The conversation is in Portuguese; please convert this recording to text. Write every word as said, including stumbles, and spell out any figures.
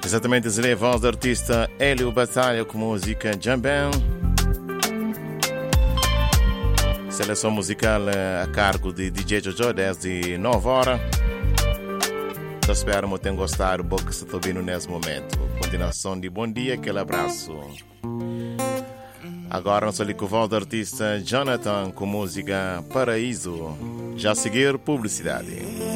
Exatamente, a voz do artista Hélio Batalha com música Jambem. Seleção musical a cargo de D J Jojo desde nove horas. Então espero que tenham gostado do que está ouvindo nesse momento. Continuação de bom dia, aquele abraço. Agora nós ali com a voz do artista Jonathan com música Paraíso. Já a seguir, publicidade.